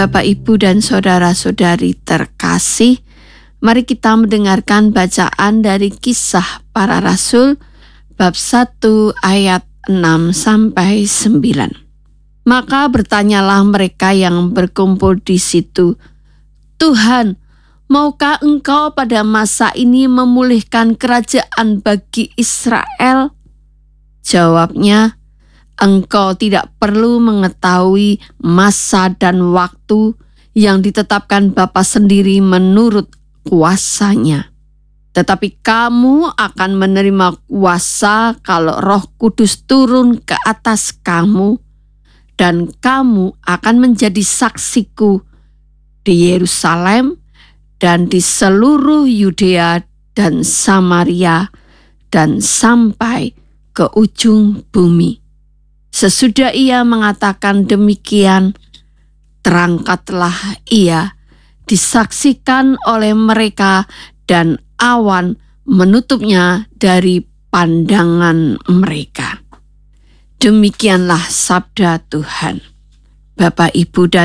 Bapak, Ibu, dan saudara-saudari terkasih, mari kita mendengarkan bacaan dari Kisah Para Rasul bab 1 ayat 6-9. Maka bertanyalah mereka yang berkumpul di situ, "Tuhan, maukah Engkau pada masa ini memulihkan kerajaan bagi Israel?" Jawabnya, "Engkau tidak perlu mengetahui masa dan waktu yang ditetapkan Bapa sendiri menurut kuasanya. Tetapi kamu akan menerima kuasa kalau Roh Kudus turun ke atas kamu, dan kamu akan menjadi saksiku di Yerusalem dan di seluruh Yudea dan Samaria dan sampai ke ujung bumi." Sesudah ia mengatakan demikian, terangkatlah ia, disaksikan oleh mereka, dan awan menutupnya dari pandangan mereka. Demikianlah sabda Tuhan. Bapak, Ibu, dan